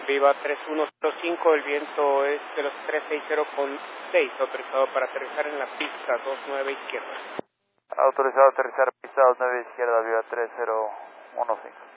Viva 3105, el viento es de los 360,6, autorizado para aterrizar en la pista 29 izquierda. Autorizado a aterrizar pista 29 izquierda, Viva 3015.